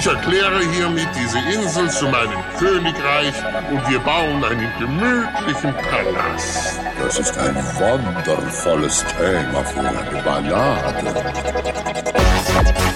Ich erkläre hiermit diese Insel zu meinem Königreich und wir bauen einen gemütlichen Palast. Das ist ein wundervolles Thema für eine Ballade.